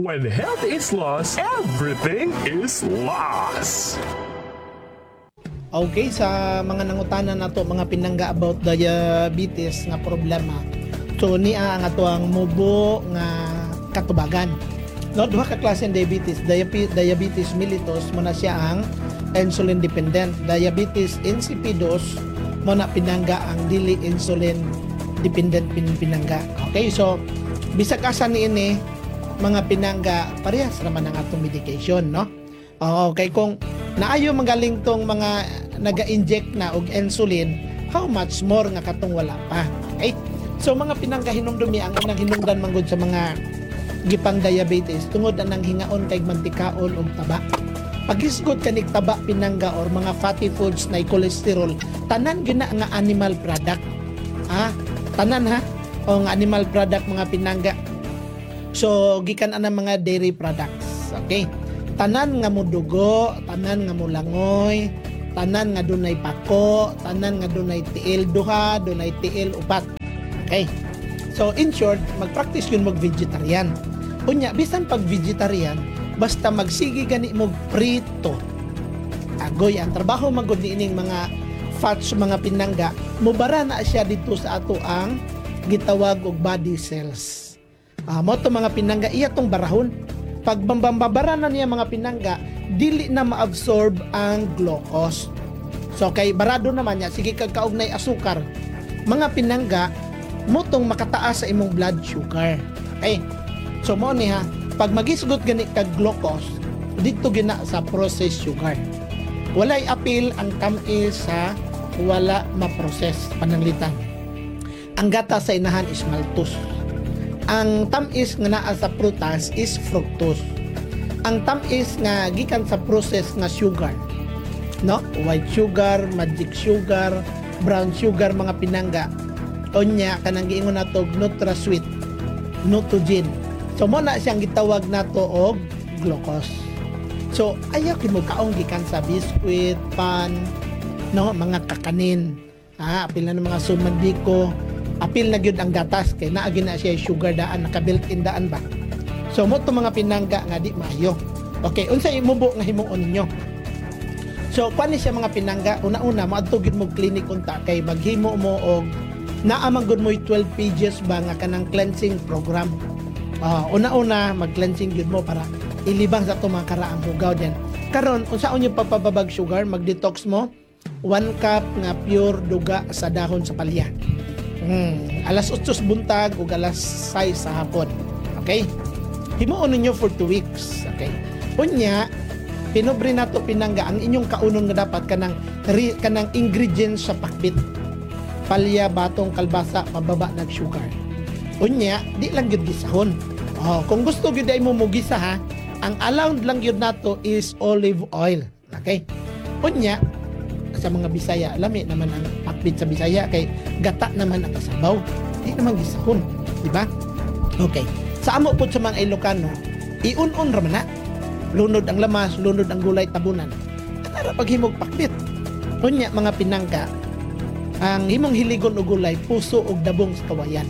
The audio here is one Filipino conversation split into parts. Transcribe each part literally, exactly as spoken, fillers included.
When health is lost, everything is lost. Okay, sa mga nangutana na to, mga pinangga about diabetes nga problema. So, niya ang ato ang mubo nga katubagan. No, duha ka klase ng diabetes. Diabetes, diabetes mellitus, mo na siya ang insulin dependent. Diabetes insipidus, mo na pinangga ang dili insulin dependent pin- pinangga. Okay, so, bisag asa ni ini, mga pinangga, parehas naman ang atong medication, no? Okay, kung naayo magaling tong mga naga-inject na og insulin, how much more nga katong wala pa. Okay? So mga pinangga hinumdumi ang unang hinungdan manggod sa mga gipang diabetes tungod anang hingaon kay mantikaon og taba. Pagisgot kanig taba pinangga or mga fatty foods na cholesterol, tanan gina nga animal product. Ha? Tanan ha? O nga animal product mga pinangga. So gikan ana mga dairy products. Okay? Tanan nga mudugo, tanan nga mulangoy, tanan nga dunay pako, tanan nga dunay tiil duha, dunay tiil upat. Okay. So in short, mag-practice yun mag-vegetarian. Unya, bisan pag vegetarian, basta magsigi gani mo prito. Agoy ang trabaho magud niining mga fats mga pinangga, mubara na siya dito sa ato ang gitawag og body cells. Ah, mo to mga pinangga iya tong barahon. Pag bambambabara na niya mga pinangga, dili na ma-absorb ang glucose. So kay barado naman niya, sige kag kaugnay asukar. Mga pinangga, motong makataas sa imong blood sugar. Okay? So mo ni ha, pag magisgot gani kag glucose, dito gina sa processed sugar. Walay apil ang tamis sa wala ma-process pananglitan. Ang gata sa inahan is maltose. Ang tamis nga naa sa prutas is fructose. Ang tamis nga gikan sa process nga sugar, no? White sugar, magic sugar, brown sugar mga pinangga. Onya kanang giingon nato NutraSweet, Nutogen. So mo na siyang gitawag nato og glucose. So ayaw kay mo kaong gikan sa biskwit, pan, no, mga kakanin. Ah, apil na ng mga sumandiko. Apil na gyud ang gatas kay naa gyud na siya sugar daan, naka-built-in daan ba. So mo to mga pinangga nga di maayo. Okay, unsay imubo nga himuon ninyo? So kuan ni siya mga pinangga, una-una maadto gyud mo clinic unta kay maghimo mo og naa man gud mo twelve pages ba nga kanang cleansing program. Uh, una-una mag-cleansing gyud mo para ilibang sa to mga karaang hugaw din. Karon unsaon yung pagpababag sugar, mag-detox mo one cup nga pure duga sa dahon sa palya. Hmm, alas otsos buntag ug alas sais sa hapon. Okay? Himuon ninyo for two weeks. Okay? Unya, pinobre nato pinangga ang inyong kaunon nga dapat kanang kanang ingredients sa pakbit. Palya, batong, kalbasa, mababa nag sugar. Unya, di lang gyud gisahon. Oh, kung gusto gyud ay mo mugisa ha, ang allowed lang gyud nato is olive oil. Okay? Unya, sa mga Bisaya, lami naman ang pakbit sa Bisaya kay gata naman ang kasabaw. Di naman gisahon, di ba? Okay. Sa amo po sa mga Ilocano, iun-un ra man na. Lunod ang lamas, lunod ang gulay tabunan. Anara paghimog pakbit. Unya mga pinangga, ang himong hiligon og gulay, puso og dabong sa kawayan.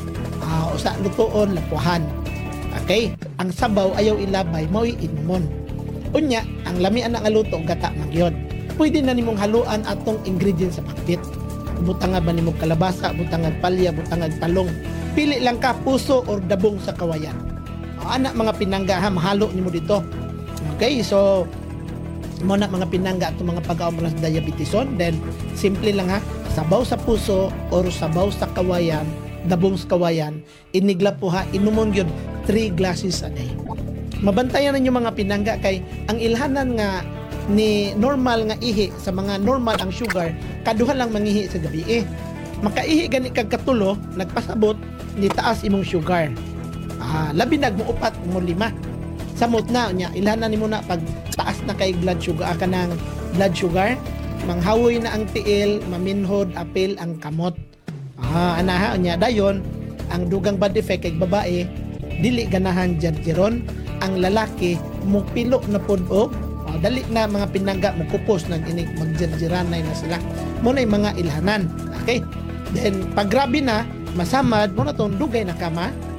Ah, uh, usa lutoon, lapuhan. Okay? Ang sabaw ayaw ilabay, mao'y inumon. Unya, ang lamian nga luto gata magyod. Pwede na nimong haluan atong ingredients sa pakbit. Butangag ba nimong kalabasa, butangag palya, butangag talong. Pili lang ka puso or dabong sa kawayan. O, anak mga pinangga ha, mahalo nimo dito. Okay, so mo na mga pinangga atong mga pag-aumras diabeteson. Then simple lang ha, sabaw sa puso or sabaw sa kawayan, dabong sa kawayan, inigla po ha, inumon yun three glasses a day. Mabantayan ninyo mga pinangga kay ang ilhanan nga ni normal nga ihi sa mga normal ang sugar kaduha lang mangihi sa gabi eh. Makaihi gani kag katulo nagpasabot ni taas imong sugar. Ah, labi nagmuupat mo lima. Samot na nya ilhanan nimo na pag taas na kay blood sugar ka ng blood sugar, manghawoy na ang tiil, maminhod apil ang kamot. Ah, anaha nya dayon ang dugang bad effect kay babae dili ganahan jarjeron, ang lalaki mupilo na pod og oh, dali na mga pinangga mo kupos nag inig magjarjiranay na sila. Mo na mga ilhanan. Okay? Then pag grabe na masamad mo na tong dugay na kama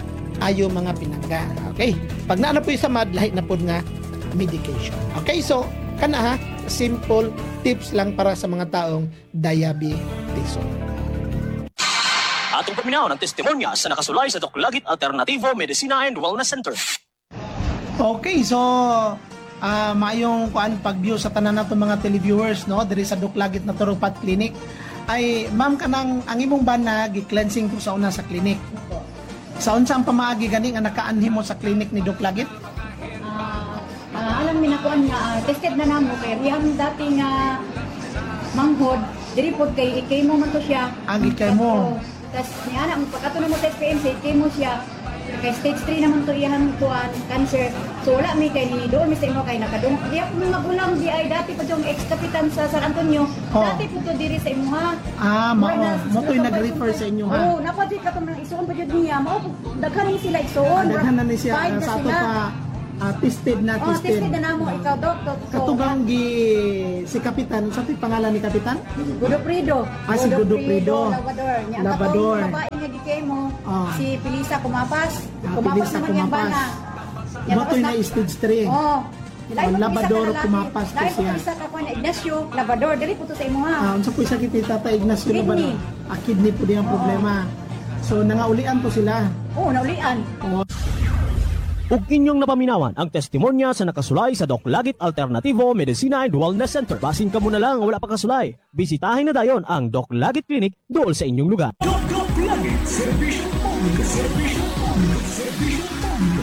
ayo mga pinangga. Okay? Pag naana po sa mad, lahi na po nga medication. Okay, so kana ha, simple tips lang para sa mga taong diabetes. Atong paminaw ng testimonya sa nakasulay sa Doklagit Alternativo Medicina and Wellness Center. Okay, so uh, maayong kuan pag-view sa tanan nato mga televiewers no diri sa Doklagit Naturopath Clinic ay ma'am kanang ang imong bana gi-cleansing ko sa una sa clinic. Sa unsa ang pamaagi gani nga nakaanhi mo sa clinic ni Doklagit? Ah, ah, alam mi na kuan nga ah, tested na namo kay riyang dati nga manghod diri pod kay ikay mo man to siya. Agi kay mo. Tas ni ana mo pagkato mo test P M C ikay mo siya. Kay stage three naman to iyang kuan cancer. So wala mi kay ni doon mi sa imo kay nakadung. Di ako mga gulang di ay dati pa yung ex-kapitan sa San Antonio. Oh. Dati po to diri sa imo ha. Ah, mao mo to'y nag-refer sa inyo ha. Oo, napadi ka tong isuon pa jud niya. Mao daghan ni sila isuon. Daghan na ni siya Five uh, na sa ato sila. pa ah, tested na Oh, tested. tested na namo ikaw doktor. Katugang gi si kapitan, sa ti pangalan ni kapitan? Godofredo. Ah, si Godofredo. Labrador. Nya ang Labrador. katong babae nga gikay mo, Ah. si Pilisa Kumapas. Ah, Kumapas Pilisa naman yung Kumapas. bana. Nya Mo tapos to'y na- na stage three. Oh. Lain Oh, mo Labrador, isa ka lalaki. Kumapas to Lain mo siya. isa ka kuan Ignacio, Labrador. Dili po to sa imo ha. Ah, unsa po sakit ni Tata Ignacio Kidney. Labrador? Ah, kidney po din ang problema. So nangaulian po sila. Oh, naulian. Oh, Ug inyong napaminawan ang testimonya sa nakasulay sa Doklagit Alternativo Medicina and Wellness Center. Basin ka muna lang wala pa kasulay. Bisitahin na dayon ang Doklagit Clinic dool sa inyong lugar. Doklagit, serbisyo publiko, serbisyo publiko, serbisyo publiko.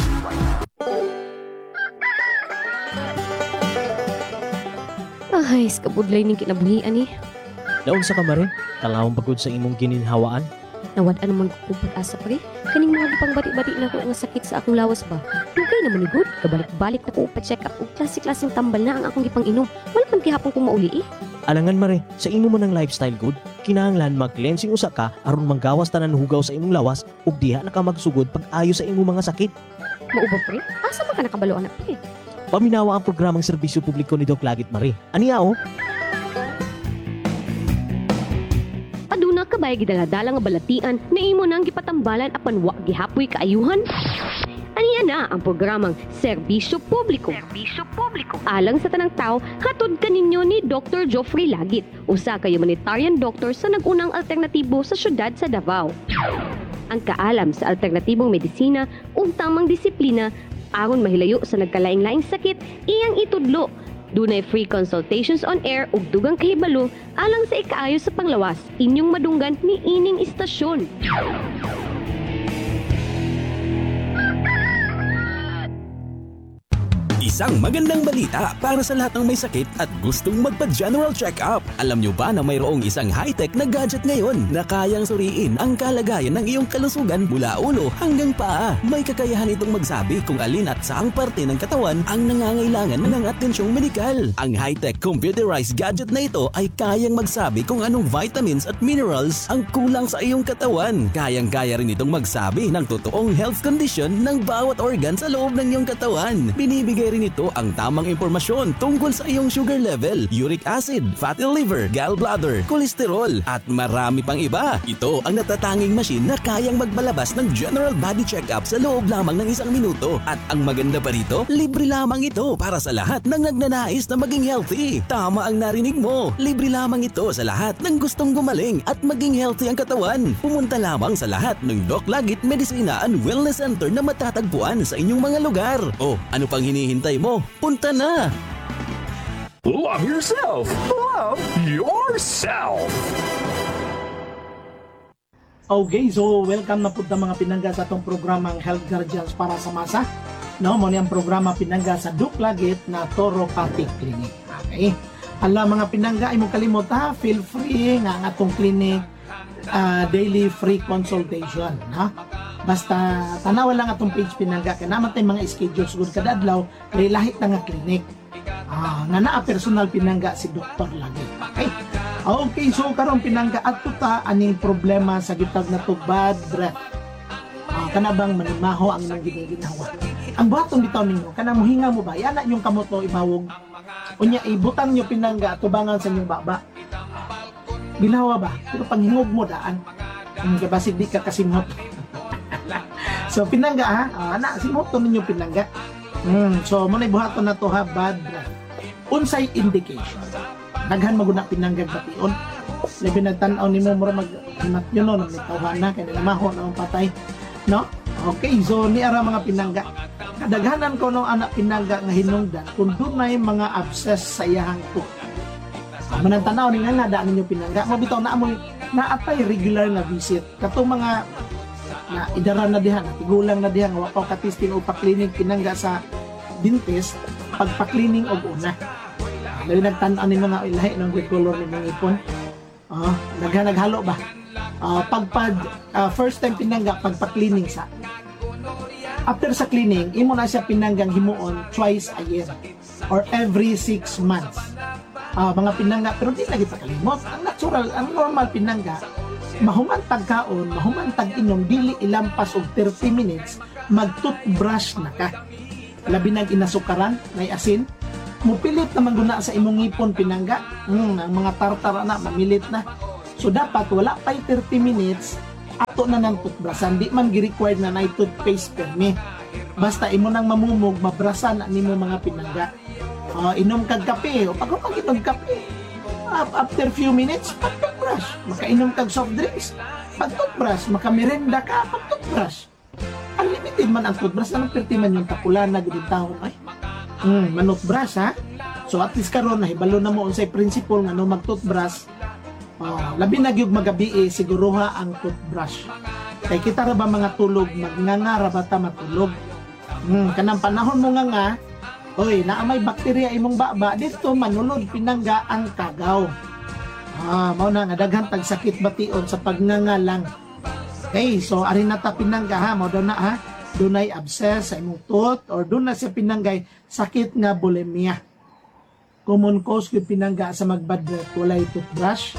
Ay, kabudlay ning kinabuhian eh. Daon sa kamare, talawang pagod sa imong gininhawaan. Nawad naman ko kung pag-asa pa rin. Kaning mga pang bati-bati na ko ang sakit sa akong lawas ba. Dugay naman ni good. Kabalik-balik na ko pa-check up. Ug klase-klaseng tambal na ang akong gipang inom. Wala man gihapon kong mauli eh. Alangan mare, sa imo man ang lifestyle good, kinahanglan mag-cleansing usa ka aron manggawas tanan hugaw sa imong lawas ug diha na ka magsugod pag-ayo sa imong mga sakit. Mauba pre? Asa man ka nakabalo anak pre? Paminawa ang programang serbisyo publiko ni Doklagit Mare. Aniya o? Aduna ka ba'y gidala-dala nga balatian na imo nang gipatambalan apan wa gihapoy kaayuhan? Aniya na ang programang Serbisyo Publiko. Serbisyo Publiko. Alang sa tanang tao, hatod kaninyo ni Doctor Joffrey Lagit, usa ka humanitarian doctor sa nagunang alternatibo sa syudad sa Davao. Ang kaalam sa alternatibong medisina ug tamang disiplina aron mahilayo sa nagkalaing-laing sakit, iyang itudlo. Dunay free consultations on air ug dugang kahibalo alang sa ikaayo sa panglawas. Inyong madunggan ni ining istasyon. Isang magandang balita para sa lahat ng may sakit at gustong magpa-general check-up. Alam nyo ba na mayroong isang high-tech na gadget ngayon na kayang suriin ang kalagayan ng iyong kalusugan mula ulo hanggang paa? May kakayahan itong magsabi kung alin at saang parte ng katawan ang nangangailangan ng atensyong medikal. Ang high-tech computerized gadget na ito ay kayang magsabi kung anong vitamins at minerals ang kulang sa iyong katawan. Kayang-kaya rin itong magsabi ng totoong health condition ng bawat organ sa loob ng iyong katawan. Binibigay rin ito ang tamang impormasyon tungkol sa iyong sugar level, uric acid, fatty liver, gallbladder, kolesterol, at marami pang iba. Ito ang natatanging machine na kayang magbalabas ng general body check-up sa loob lamang ng isang minuto. At ang maganda pa rito, libre lamang ito para sa lahat ng nagnanais na maging healthy. Tama ang narinig mo, libre lamang ito sa lahat ng gustong gumaling at maging healthy ang katawan. Pumunta lamang sa lahat ng Doklagit Medicina and Wellness Center na matatagpuan sa inyong mga lugar. O, ano pang hinihintay mo? Punta na! Love yourself. Love yourself. okay, so welcome na po ta mga pinangga sa atong programang Health Guardians para sa masa. No, mo ni ang programa pinangga sa Doklagit na Naturopathic Clinic. Okay. Ala mga pinangga ay mo kalimot ha, feel free nga ang atong clinic uh, daily free consultation, ha. Basta tanawa lang atong page pinangga kay naman tay mga schedules gud kada adlaw kay lahit na nga clinic. Ah, nga naa personal pinangga si Doktor Lagi. Okay? Okay, so karon pinangga adto ta aning problema sa gitag na to bad breath. Ah, kana bang manimaho ang imong ginaginawa? Ang buhaton bitaw ninyo, kana mohinga mo ba? Yana yung kamot mo ibawog. Unya ibutang nyo pinangga tubangan sa inyong baba. Ginawa ba? Pero panghingog mo daan. Ang kabasig di ka kasimot. So pinangga ha, ah, ana simuto ninyo pinangga. Mm, so mo na buhaton na to ha, bad breath. Unsay indication? Daghan maguna pinangga bation. Labi nagtan-aw nimo mura mag himat yun no, nagtawhan na kay namaho na ang patay, no? Okay, so ni ara mga pinangga. Kadaghanan ko no anak pinangga nga hinungdan kung dunay mga abscess sa iyahang tooth. Manang tanaw ni nga nga daan ninyo pinangga, mabitaw na amoy naatay regular na visit. Katong mga na idara na diha, tigulang na diha nga wa pa katisting o pa-cleaning pinangga sa dentist, pagpa-cleaning og una. Dali nagtan-aw ni mga ilahi ng good color ni mga ipon. Ah, nagha naghalo ba? Ah, pagpag ah, first time pinangga pagpa-cleaning sa. After sa cleaning, imo na siya pinanggang himuon twice a year or every six months. Ah, mga pinangga pero di lagi pa kalimot. Ang natural, ang normal pinangga mahuman tagkaon, mahuman tag-inom, dili ilampas og thirty minutes, mag-toothbrush na ka. Labi nang inasukaran, may asin, mupilit na mangguna sa imong ngipon pinangga. Hmm, ang mga tartar na, mamilit na. So dapat wala pa thirty minutes, ato na ng toothbrushan. Di man gi-required na na toothpaste permi. Basta imo nang mamumog, mabrasan na nimo mga pinangga. Uh, inom kag kape, o pag pag inom kape, after few minutes, pag-toothbrush. Makainom kag soft drinks, pag-toothbrush. Makamerenda ka, pag-toothbrush. Unlimited man ang toothbrush. Anong perti man yung tapulan na gudin taon ay? Hmm, manutbrush ha? So at least karon nahibalo na mo unsay principle nga no mag-toothbrush. Uh, labi na gyud magabi eh, siguruha ang toothbrush. Kay kita ra ba mga tulog, magnganga ra ba ta matulog? Hmm, kanang panahon mo nga nga, oy, naa may bakterya imong baba, dito manulod pinangga ang kagaw. Ah, mao na nga daghan tag sakit bation sa pagnganga lang. Okay, so ari na ta pinangga ha, mao daw na ha. Dunay abscess sa imong tooth or doon na siya pinanggay sakit nga bulimia. Common cause gyud pinangga sa magbad breath, walay toothbrush.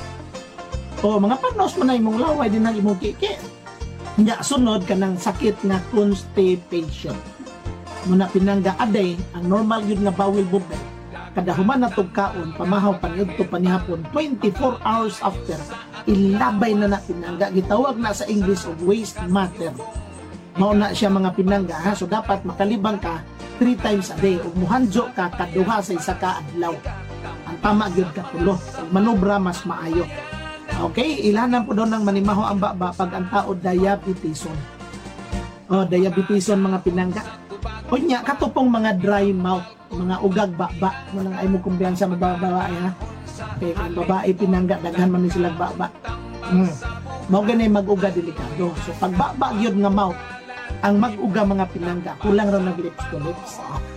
O mga panos mo na imong laway din ang imong kiki. Nya sunod kanang sakit nga constipation. Muna pinangga aday ang normal yun nga bowel movement. Kada human na tugkaon, pamahaw paniudto panihapon twenty-four hours after, ilabay na na pinangga. Gitawag na sa English og waste matter. Mao na siya mga pinangga ha. So dapat makalibang ka three times a day ug muhanjo ka kaduha sa isa ka adlaw. Ang tama gyud ka tulo. Ug manobra mas maayo. Okay, ilanan po daw ng manimaho ang baba pag ang tao diabetison. Oh, diabetison mga pinangga. O nya katupong mga dry mouth, mga ugag baba, manang ay mo kumbiyansa mababawa ay ha. Okay, ang babae pinangga daghan man ni sila baba. Hmm. Mao gani mag-uga delikado. So pag baba gyud nga mouth, ang mag-uga mga pinangga, kulang raw nag lips to lips.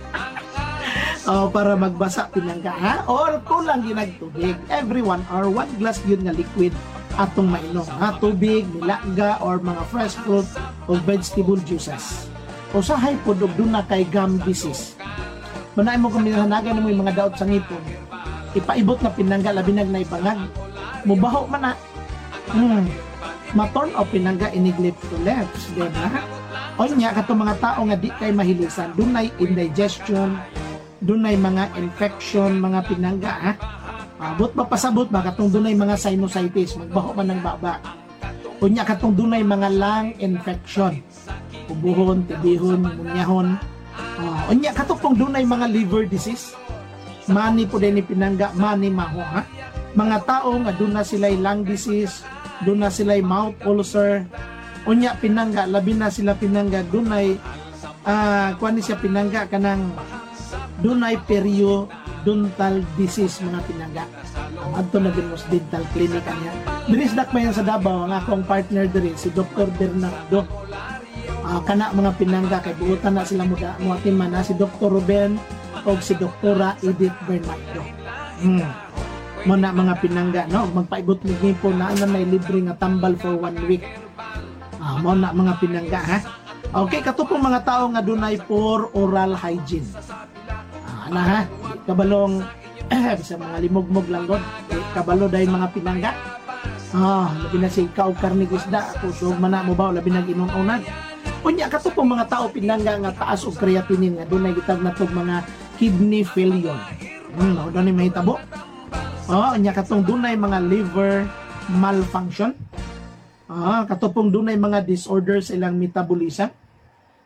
Oh, para magbasa pinangga ha? Or kulang ginagtubig. Every one hour, one glass yun nga liquid atong mainom ha? Tubig, nilaga, or mga fresh fruit o vegetable juices. O sa hypod o doon na kay gum disease. Manay mo kung minahanagan mo yung mga daot sa ngipon, ipaibot na pinangga, labinag na ibangag. Mubaho man na. Hmm. Ma-turn off pinangga, inig lips to lips. Diba? O niya, katong mga tao nga di kay mahilisan, doon na indigestion, dunay mga infection, mga pinangga ha. Abot ba pasabot ba katong dunay mga sinusitis, magbaho man ng baba. Unya katong dunay mga lung infection, ubuhon, tibihon, munyahon. Uh, unya katong dunay mga liver disease, mani po din ni pinangga, mani maho ha. Mga tao nga duna sila'y lung disease, duna sila'y mouth ulcer. Unya pinangga, labi na sila pinangga dunay ah uh, kuan siya pinangga kanang dunay periodontal disease mga pinangga. Adto na din mo sa dental clinic niya. Dinis dak mayon sa Davao ang akong partner diri si Doctor Bernardo. Uh, kana mga pinangga kay buutan na sila muda mo timan na si Doctor Ruben o si Doktora Edith Bernardo. Hmm. Mo na mga pinangga no, magpaibot ni gipo na ana may libre nga tambal for one week. Ah, uh, mo na mga pinangga ha. Okay, katupong mga tao nga dunay poor oral hygiene. Ana ha, kabalong eh, bisa mga limugmog lang god. Eh, kabalo dahil mga pinangga. Ah, labi na si ikaw karnig isda, ako dog man na mo ba labi nag inong unag. Unya katupong mga tao pinangga nga taas og creatinine nga dunay gitag natog mga kidney failure. Hmm, o ni mahitabo. Ah, unya katong dunay mga liver malfunction. Ah, katupong dunay mga disorders ilang metabolism.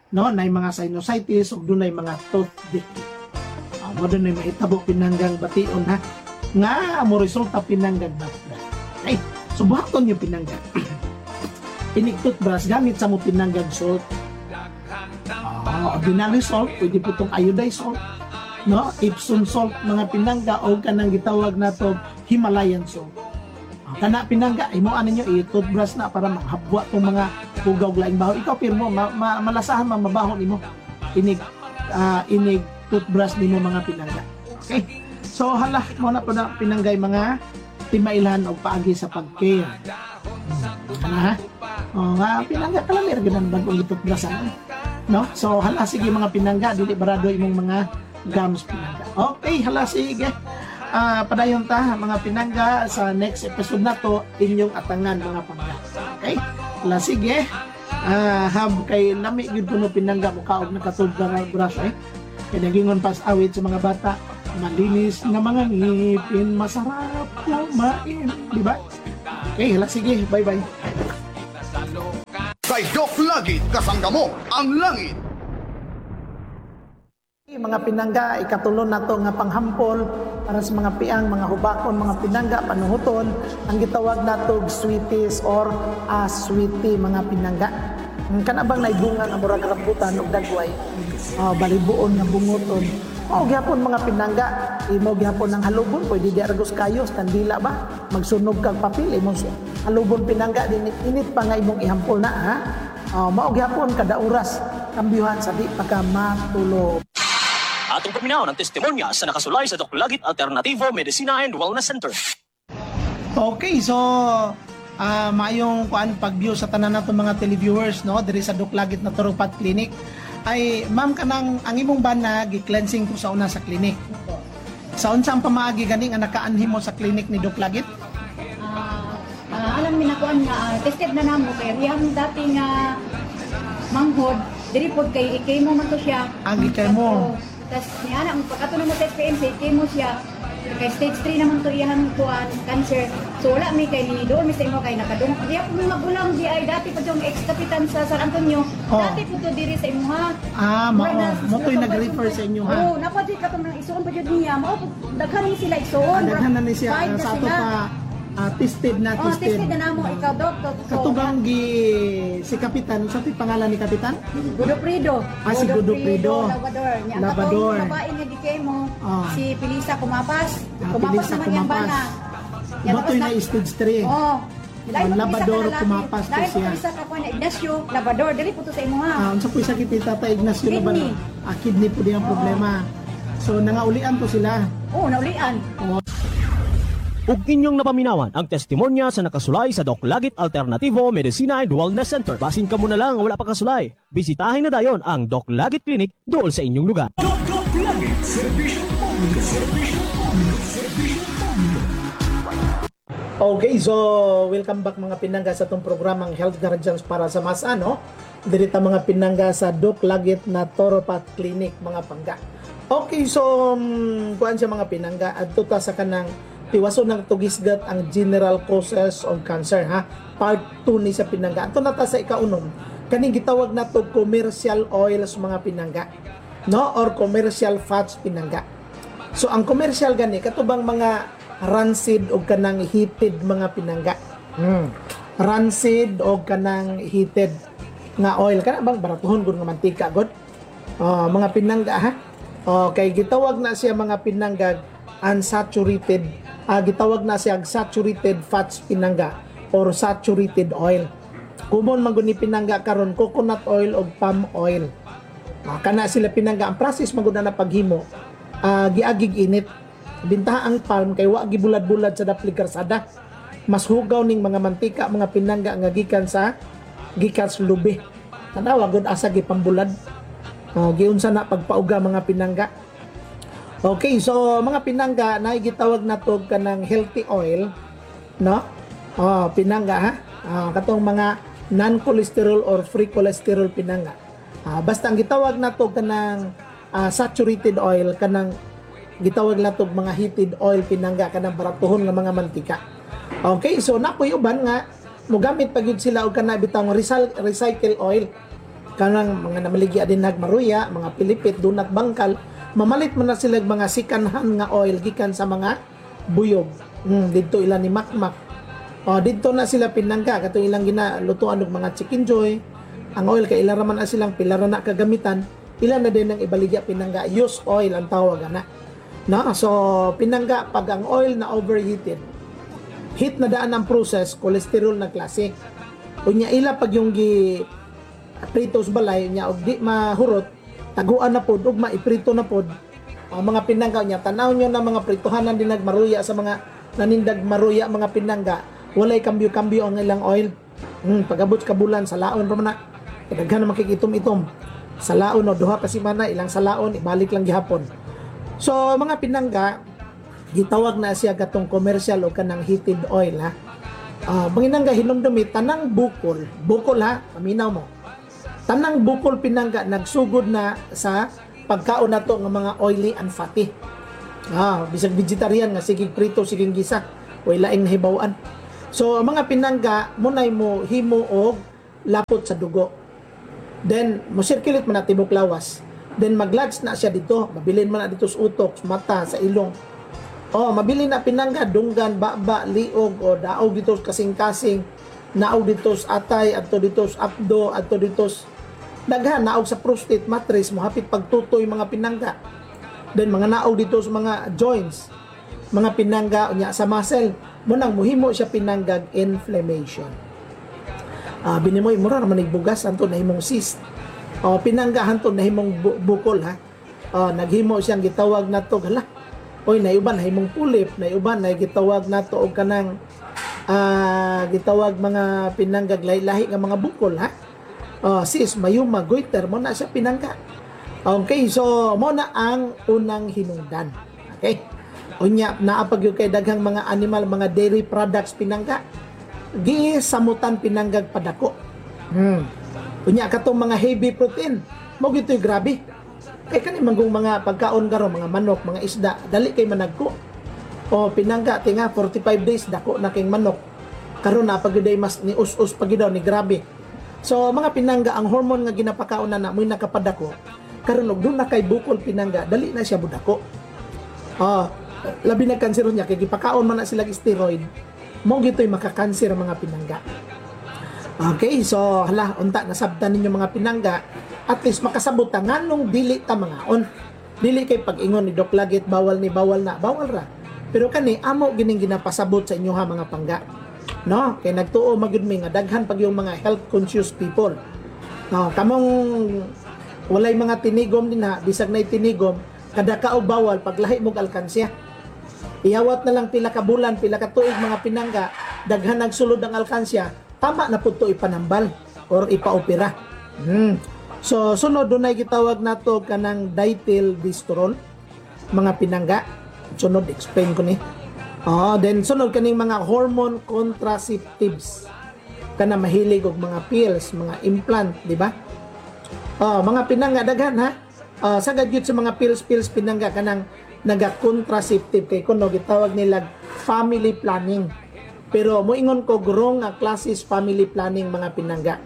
no, nay mga sinusitis ug dunay mga tooth decay. Uh, mo dunay mahitabo pinanggang bation ha. Nga mo resulta pinanggang batda. Ay, subuhaton yung pinanggang. Inig toothbrush gamit sa mo pinanggang salt. Uh, ordinary salt, pwede po itong iodized salt, no? Epsom salt, mga pinangga o kanang gitawag na to Himalayan salt. Uh, kana pinangga, imo ano nyo, i-toothbrush na para maghabwa itong mga pugaw laing baho. Ikaw, pirmo, ma ma malasahan man, mabahon imo. Inig, uh, inig toothbrush nimo mga pinangga. Okay? So, hala, mo na po na pinanggay mga timailan o paagi sa pag-care. Ano ha? O nga, pinangga ka lang, meron ganun bagong itutbrusan. No? So, hala, sige mga pinangga, dili barado imong mga gums pinangga. Okay, hala, sige. Uh, padayon ta, mga pinangga, sa next episode na to, inyong atangan mga pangga. Okay? Hala, sige. Uh, hab kay lami yun po no pinangga, mukaog na katulbrush eh. Kaya nagingon pas awit sa mga bata, malinis na mga ngipin, masarap kumain. Diba? Okay, hala, sige. Bye-bye. Kay Doc Lagit, kasangga mo ang langit. Mga pinangga, ikatulon na to nga panghampol para sa mga piang, mga hubakon, mga pinangga, panuhuton, ang gitawag na to sweeties or aswiti mga pinangga. Ang kanabang naibunga nga murag rambutan o dagway, uh, balibuon nga bungoton. O gyapon mga pinangga, imo gyapon ng halubon, pwede di argos kayos, kandila ba? Magsunog kag papel, imo halubon pinangga, dinit init pa nga imong ihampol na ha. Uh, mao gyapon kada oras, kambyuhan sa di pagka matulog. Atong paminaw ng testimonya sa nakasulay sa Doc Lagit Alternativo Medicina and Wellness Center. Okay, so uh, mayong kuan pag-view sa tanan nato mga televiewers no diri sa Doc Lagit Naturopath Clinic ay ma'am kanang ang imong bana gi-cleansing ko sa una sa clinic. Sa unsang pamaagi gani nga nakaanhi mo sa clinic ni Doc Lagit? Ah, ah, alam mi na kuan nga ah, tested na namo kay riyang dati nga manghod diri pod kay ikay mo man to siya. Ang ikay mo. Tas ni ana ang pagkato na mo test P M C ikay mo siya. Kay stage three naman to iyang kuan cancer. So wala mi kay ni doon mi sa imo kay nakadung. Di ako magulang di ay dati pa yung ex-kapitan sa San Antonio. Oh. Dati po to diri sa imo ha. Ah, mao mo to'y nag-refer sa inyo ha. Oo, napadi ka tong isuon pa jud niya. Mao daghan ni sila isuon. Ah, daghan na ni siya Five ah, na sa ato sila. pa ah, tested na Oh, tested. tested na namo ikaw doktor. So, Katugang gi si kapitan, sa ti pangalan ni kapitan? Godoprido. Ah, si Godoprido. Labador. Nya Labador. katong babae nga di mo. Ah. Si Pilisa Kumapas. Ah, Kumapas Pilisa naman yang Kumapas. bana. Nya Mo to'y na stage three. Oh. Ang Labador, Kumapas to Dahil siya. Pilisa ka na Ignacio, Labador, dili po to sa imo ha. Ah, unsa po sakit ni Tata Ignacio na ba? Kidney. Ah, kidney po din ang problema. So nangaulian po sila. Oh, naulian. Ug inyong napaminawan ang testimonya sa nakasulay sa Doc Lagit Alternativo Medicina and Wellness Center. Basin ka muna lang wala pa kasulay. Bisitahin na dayon ang Doc Lagit Clinic dool sa inyong lugar. Okay, so welcome back mga pinangga sa itong programang Health Guardians para sa masa, no? Dirita mga pinangga sa Doc Lagit Naturopath Clinic, mga pangga. Okay, so um, kuan siya mga pinangga, adto ta sa kanang tiwaso ng tugisgat ang general causes of cancer, ha? Part two ni sa pinangga. Adto na ta sa ikaunom. Kaning gitawag na to commercial oils mga pinangga, no? Or commercial fats pinangga. So ang commercial gani katubang mga rancid o kanang heated mga pinangga. Mm. Rancid o kanang heated nga oil kana bang baratuhon gud nga mantika god. Oh, mga pinangga ha. Oh, kay gitawag na siya mga pinangga unsaturated, ah, gitawag na siya saturated fats pinangga or saturated oil. Kumon man gud ni pinangga karon coconut oil o palm oil. Ah, kana sila pinangga ang process man gud na paghimo. Ah, giagig init. Bintaha ang palm kay wa gibulad-bulad sa dapli karsada. Mas hugaw ning mga mantika mga pinangga nga gikan sa gikan sa lubi. Tanawa gud asa gipambulad. Uh, giunsa na pagpauga mga pinangga. Okay, so mga pinangga na gitawag na to kanang healthy oil, no? Oh, pinangga ha. Uh, katong mga non-cholesterol or free cholesterol pinangga. Uh, basta ang gitawag na to kanang uh, saturated oil kanang gitawag na to mga heated oil pinangga kanang baratuhon nga mga mantika. Okay, so napoy uban nga mogamit pa gyud sila og kana bitang recycle oil. kanang mga namaligya din nagmaruya, mga pilipit, dunat bangkal, mamalit man na sila mga sikanhan nga oil gikan sa mga buyog. Hmm, dito ilan ni makmak. O dito na sila pinangga kato ilang ginalutuan og mga chicken joy. Ang oil kay ilan raman na silang pilara na kagamitan, ilan na din ang ibaligya pinangga, used oil ang tawag ana. No, so pinangga pag ang oil na overheated, heat na daan ang process, cholesterol na klase. Unya ila pag yung gi pritos balay nya og di mahurot, taguan na pod ug maiprito na pod. Ang mga pinangga nya tanaw nyo na mga pritohanan din nagmaruya sa mga nanindag maruya mga pinangga, walay kambyo-kambyo ang ilang oil. Hmm, pagabot ka bulan sa laon ra man na. Daghan na makikitom-itom. Sa laon o duha ka semana ilang sa laon ibalik lang gihapon. So mga pinangga gitawag na siya gatong commercial o kanang heated oil ha. Uh, manginangga hinumdumi tanang bukol, bukol ha, paminaw mo. Tanang bukol pinangga nagsugod na sa pagkaon nato ng mga oily and fatty. Ah, bisag vegetarian nga sige prito, sige gisa, way laing nahibawan. So ang mga pinangga munay mo himo og lapot sa dugo. Then mo circulate man na tibok lawas. Then maglodge na siya dito, mabilin man na dito sa utok, sa mata, sa ilong. Oh, mabilin na pinangga dunggan, baba, liog o daog dito sa kasing-kasing, naog dito sa atay, adto dito sa abdo, adto dito sa daghan naog sa prostate matrix mo hapit pagtutoy mga pinangga. Then mga naog dito sa mga joints, mga pinangga unya sa muscle, munang muhimo siya pinanggag inflammation. Ah, uh, binimoy mura naman igbugas anto nahimong cyst. Oh, pinangga hanto nahimong bu- bukol ha. Oh, naghimo siyang gitawag nato hala. Oy, naiuban nahimong pulip, naiuban na gitawag nato og kanang ah uh, gitawag mga pinanggag lahi-lahi nga mga bukol ha. Oh, sis, mayuma, goiter, mo na siya pinangga. Okay, so mo na ang unang hinungdan. Okay? Unya, naapag yung kay daghang mga animal, mga dairy products pinangga. Gi samutan pinanggag padako. Hmm. Unya, katong mga heavy protein, mo gito'y grabe. Kay kani manggong mga pagkaon garo, mga manok, mga isda, dali kay managko. O pinangga, tinga, forty-five days, dako na king manok. Karon na pag mas ni us-us pag ni grabe. So mga pinangga ang hormone nga ginapakaon na na mo'y nakapadako karon og na kay bukol pinangga dali na siya budako. Ah, labi na kanser niya kay gipakaon man na sila steroid mo gitoy makakanser ang mga pinangga. Okay, so hala unta nasabtan ninyo mga pinangga at least makasabot ta nganong dili ta mga on. Dili kay pag-ingon ni Doc Lagit bawal ni bawal na bawal ra. Pero kani amo gining ginapasabot sa inyo ha mga pangga. No, kay nagtuo magyud mi nga daghan pag yung mga health conscious people. No, kamong walay mga tinigom din ha, bisag na tinigom, kada ka og bawal paglahi mog alkansya. Iyawat na lang pila ka bulan, pila ka tuig mga pinangga, daghan nagsulod ang alkansya, tama na pud to ipanambal or ipaopera. Hmm. So sunod dunay gitawag nato kanang dihydrotestosterone mga pinangga. Sunod explain ko ni. Oh, then sunod kaning mga hormone contraceptives. Kana mahilig og mga pills, mga implant, di ba? Oh, mga pinangga daghan ha. Uh, sagad gyud sa mga pills pills pinangga kanang naga-contraceptive kay kuno gitawag nila family planning. Pero moingon ko gurong nga classes family planning mga pinangga.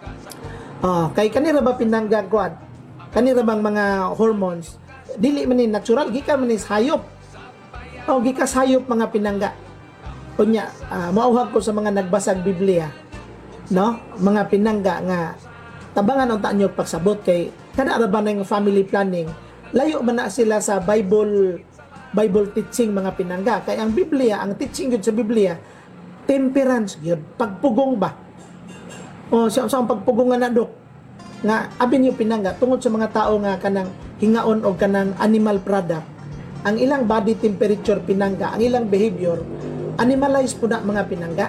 Oh, kay kanira ba pinangga kwad? Kanira bang mga hormones dili man ni natural gikan man ni hayop. O gikas hayop mga pinangga. Unya, uh, mauhag ko sa mga nagbasag Biblia, no? Mga pinangga nga tabangan ang taanyo pagsabot kay kada ra ba ng family planning, layo man na sila sa Bible Bible teaching mga pinangga. Kay ang Biblia, ang teaching gyud sa Biblia, temperance gyud, pagpugong ba? O sa sa pagpugongan na dok. Nga abi niyo pinangga tungod sa mga tao nga kanang hingaon og kanang animal product. Ang ilang body temperature pinangga, ang ilang behavior, animalized po na mga pinangga.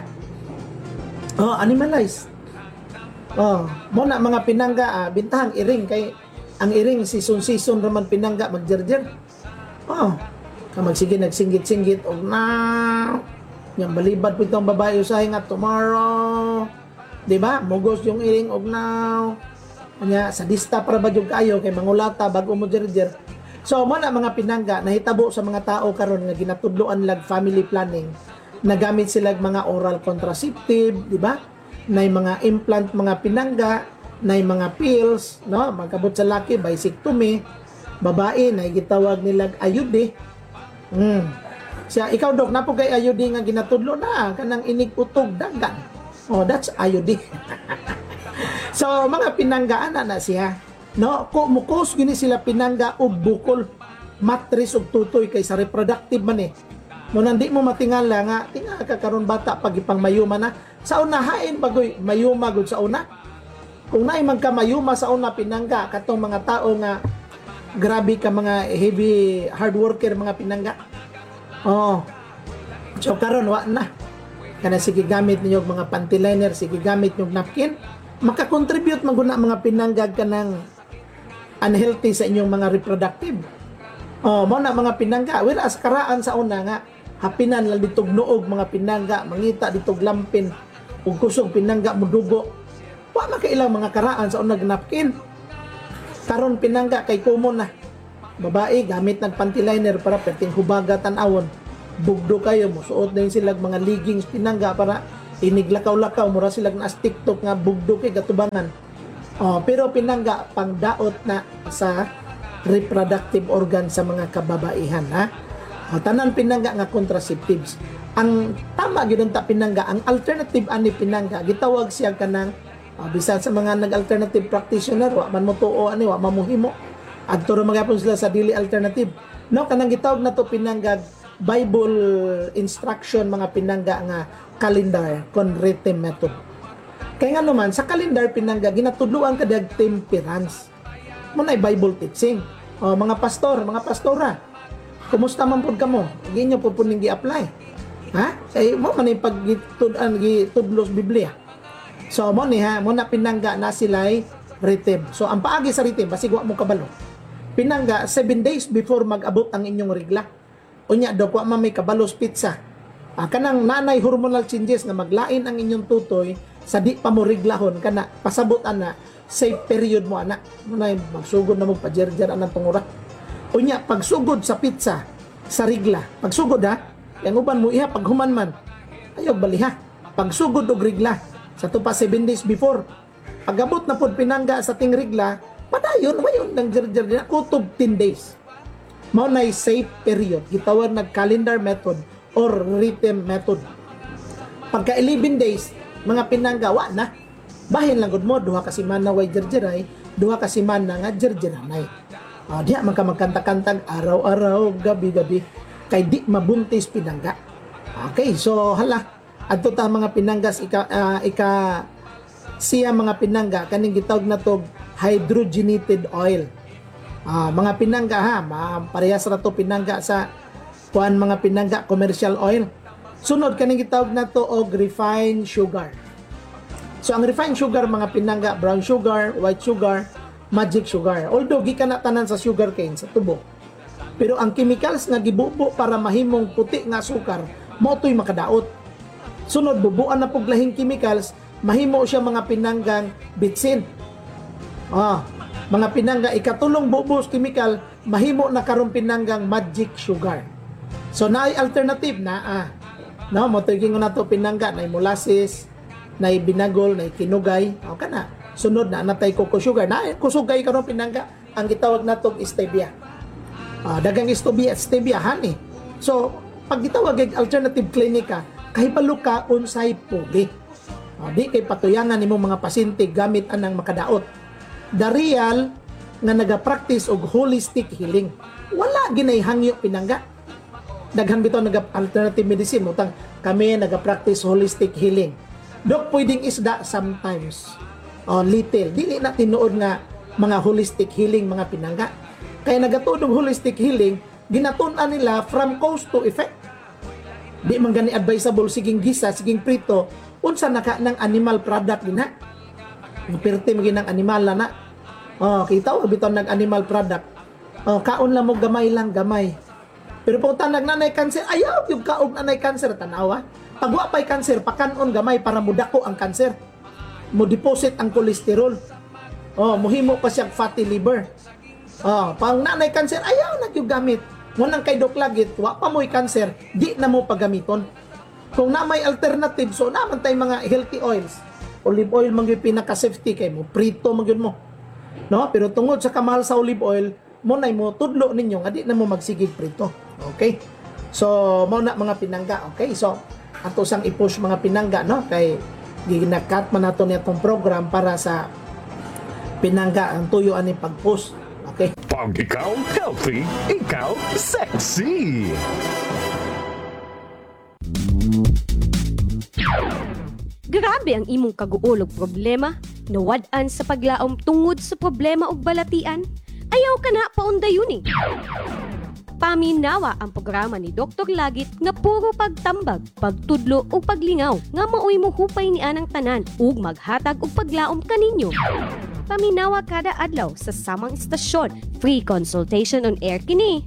Oh, animalized. Oh, mo na mga pinangga, ah, bintahang iring, kay ang iring season-season raman pinangga, magjerjer. Oh, kamagsige nagsinggit-singgit, og na, yung balibad po itong babae usahin nga tomorrow. Diba? Mugos yung iring, og now. Kanya, sadista para ba yung kayo, kay mangulata, bago mo jerjer. So mo na mga pinangga nahitabo sa mga tao karon nga ginatudloan lag family planning, nagamit sila mga oral contraceptive, di ba? Nay mga implant mga pinangga, na mga pills, no? Magkabot sa laki, vasectomy, babae, na gitawag nilag ayudi. Hmm. Siya, ikaw dok, napo kay ayudi nga ginatudlo na, kanang inig utog dagan. Oh, that's ayudi. So, mga pinanggaan na siya. No, ko mukos gini sila pinangga og bukol, matris og tutoy kay sa reproductive man eh. Mo nandi mo matingala nga tinga ka karon bata pag ipang mayuma na sa una hain bagoy mayuma gud sa una. Kung naay man ka mayuma sa una pinangga katong mga tao nga grabe ka mga heavy hard worker mga pinangga. Oh. So karon wa na. Kana sige gamit ninyo og mga panty liner, sige gamit ninyo og napkin, maka-contribute man gud na mga pinanggag kanang unhealthy sa inyong mga reproductive. Oh, mo na mga pinangga. Whereas karaan sa una nga hapinan lang ditog noog mga pinangga, mangita ditog lampin ug kusog pinangga mudugo. Wa makailang mga karaan sa unang napkin. Karon pinangga kay common na. Babae gamit ng panty liner para perting hubaga tan-awon. Bugdo kayo mo suot din sila mga leggings pinangga para iniglakaw-lakaw mura sila na as TikTok nga bugdo kay gatubangan. Oh, pero pinangga pang daot na sa reproductive organ sa mga kababaihan ha. O, tanan pinangga nga contraceptives. Ang tama gyud ta pinangga, ang alternative ani pinangga gitawag siya kanang uh, bisan sa mga nag-alternative practitioner wa man mo tuo ani wa mamuhimo. Adto ra magapon sila sa dili alternative. No kanang gitawag na to pinangga Bible instruction mga pinangga nga calendar con written method. Kaya nga naman, sa kalendar pinangga, ginatudluan ka dag temperance. Muna ay Bible teaching. O, mga pastor, mga pastora, kumusta man po ka mo? Hindi nyo po po nang gi-apply. Ha? Kaya mo man ay pag-tudlos Biblia. So, mo ni ha, muna pinangga na sila'y ritim. So, ang paagi sa ritim, basigwa mo kabalo. Pinangga, seven days before mag-abot ang inyong regla. Unya, do po may kabalos pizza. Ah, kanang nanay hormonal changes na maglain ang inyong tutoy sa di pa mo reglahon kana pasabot ana safe period mo ana muna magsugod na mo pajerjer anang tungura unya pagsugod sa pizza sa regla pagsugod ha yang uban mo iha paghuman man ayog baliha pagsugod og regla sa to pa seven days before pagabot na pod pinangga sa ting regla padayon mayon nang jerjer na kutob ten days mao nay safe period gitawag nag calendar method or rhythm method. Pagka eleven days, mga pinanggawa na, bahin lang gud mo, duha ka semana way jerjeray, duha ka semana nga jerjeranay. Ah, diha man ka magkanta-kantag araw-araw, gabi-gabi, kay di mabuntis pinangga. Okay, so hala, adto ta mga pinanggas, ika, uh, ika siya mga pinangga, kaning gitawag na to hydrogenated oil. Ah, mga pinangga ha, parehas ra to pinangga sa kuan mga pinangga commercial oil. Sunod kaning gitawag na to og refined sugar. So ang refined sugar mga pinangga brown sugar, white sugar, magic sugar. Although gikan na tanan sa sugar cane sa tubo. Pero ang chemicals nga gibubo para mahimong puti nga sukar, mo toy makadaot. Sunod bubuan na pug lahing chemicals, mahimo siya mga pinanggang bitsin. Ah, mga pinangga ikatulong bubos chemical, mahimo na karon pinanggang magic sugar. So naay alternative na ah. No, mo tiging na to pinangga na molasses, na binagol, na kinugay. O kana. Sunod na natay cocoa sugar. Na kusugay karon pinangga ang gitawag natong stevia. Ah, dagang stevia, stevia honey. So pag gitawag og alternative clinica, kahibalo ka unsay pugi. Ah, di kay patuyangan nimo mga pasyente gamit anang makadaot. The real nga naga-practice og holistic healing. Wala ginay hangyo pinangga. Daghan bitaw naga-alternative medicine utang kami naga-practice holistic healing. Dok pwedeng isda sometimes. Oh, little. Dili na tinuod nga mga holistic healing mga pinangga. Kaya nagatudog holistic healing, ginatun-an nila from cause to effect. Di man gani advisable siging gisa, siging prito, unsa naka ng animal product din ha. Pirti maging ng animal na na. Oh, kita o bitaw nag animal product. Oh, kaon lang mo gamay lang gamay. Pero pag tanag nanay cancer, ayaw yung kaog nanay cancer tanawa. Pag wa pay cancer, pakanon gamay para mudako ang cancer. Mo deposit ang kolesterol. Oh, muhimo pa siyang fatty liver. Oh, pag nanay cancer, ayaw na yung gamit. Ngunang kay Doc Lagit, wa pa mo'y cancer, di na mo pagamiton. Kung na may alternative, so naman tay mga healthy oils. Olive oil man gyud pinaka-safety kay mo prito man gyud mo. No? Pero tungod sa kamahal sa olive oil, mo nay mo tudlo ninyo nga di na mo magsigig prito. Okay? So, mo na mga pinangga. Okay? So, ato sang i-push mga pinangga, no? Kay ginakat man nato nitong program para sa pinangga ang tuyo ani pag-post. Okay? Pag ikaw healthy, ikaw sexy. Grabe ang imong kaguulog problema, nawad-an sa paglaom tungod sa problema ug balatian. Ayaw ka na paundayon eh. Paminawa ang programa ni Doktor Lagit nga puro pagtambag, pagtudlo o paglingaw nga maoy mo hupay ni anang tanan ug maghatag og paglaom kaninyo. Paminawa kada adlaw sa samang istasyon. Free consultation on air kini.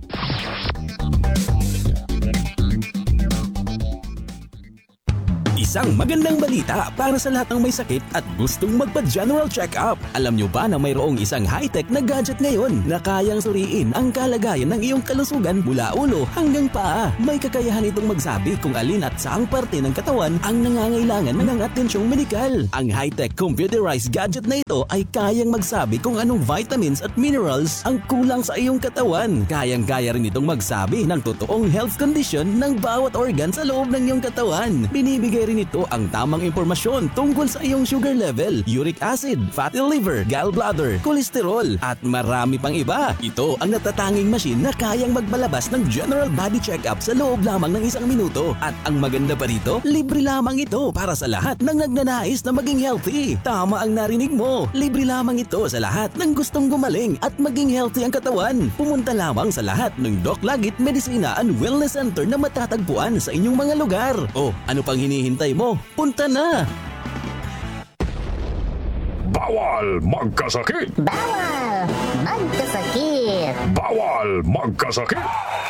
Isang magandang balita para sa lahat ng may sakit at gustong magpa-general check-up. Alam nyo ba na mayroong isang high-tech na gadget ngayon na kayang suriin ang kalagayan ng iyong kalusugan mula ulo hanggang paa? May kakayahan itong magsabi kung alin at saang parte ng katawan ang nangangailangan ng atensyong medikal. Ang high-tech computerized gadget na ito ay kayang magsabi kung anong vitamins at minerals ang kulang sa iyong katawan. Kayang-kaya rin itong magsabi ng totoong health condition ng bawat organ sa loob ng iyong katawan. Binibigay rin ito ang tamang impormasyon tungkol sa iyong sugar level, uric acid, fatty liver, gallbladder, kolesterol, at marami pang iba. Ito ang natatanging machine na kayang magbalabas ng general body check-up sa loob lamang ng isang minuto. At ang maganda pa rito, libre lamang ito para sa lahat ng nagnanais na maging healthy. Tama ang narinig mo, libre lamang ito sa lahat ng gustong gumaling at maging healthy ang katawan. Pumunta lamang sa lahat ng Doc Lagit Medicina and Wellness Center na matatagpuan sa inyong mga lugar. O, ano pang hinihintay mo? Punta na! Bawal magkasakit! Bawal magkasakit! Bawal magkasakit!